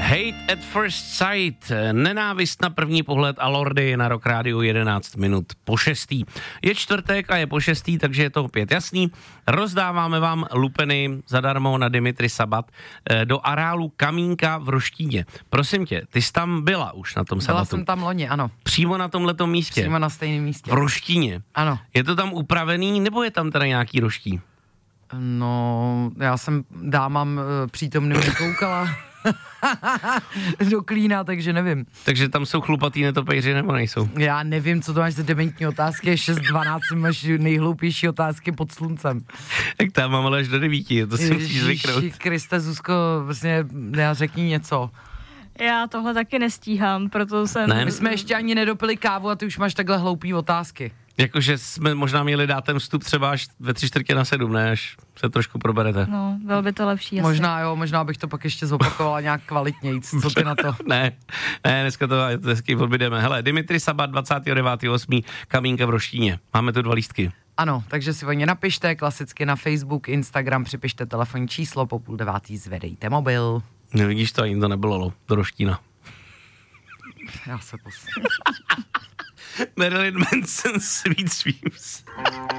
Hate at first sight, nenávist na první pohled a Lordy na Rock Radio 11 minut po 6. Je čtvrtek a je po 6, takže je to opět jasný. Rozdáváme vám lupeny zadarmo na Dimitri Sabat do areálu Kamínka v Roštíně. Prosím tě, ty jsi tam byla už na tom Sabatu? Byla jsem tam loni, ano. Přímo na tomhletom místě? Přímo na stejném místě. V Roštíně? Ano. Je to tam upravený, nebo je tam teda nějaký roští? No, já jsem dámám přítomným nekoukala do klína, takže nevím. Takže tam jsou chlupatý netopejři, nebo nejsou? Já nevím, co to máš za dementní otázky, 6:12 máš nejhloupější otázky pod sluncem. Tak tam mám ale až do 9, to si musíš zvyknout. Ježiši Kriste, Zuzko, vlastně řekni něco. Já tohle taky nestíhám, proto jsem... Ne. My jsme ještě ani nedopili kávu a ty už máš takhle hloupý otázky. Jakože jsme možná měli dát ten vstup třeba až ve 6:45, ne? Až se trošku proberete. No, bylo by to lepší asi. Možná jo, možná bych to pak ještě zopakovala nějak kvalitnějc. Co ty na to? Ne, dneska to hezky odbydeme. Hele, Dimitri Sabat, 29.8. Kamínka v Roštíně. Máme tu 2 lístky. Ano, takže si o ně napište, klasicky na Facebook, Instagram, připište telefonní číslo, po 8:30 zvedejte mobil. Nevidíš to, ani to nebylo do Roštína. Já se posím. Marilyn Manson, Sweet Dreams.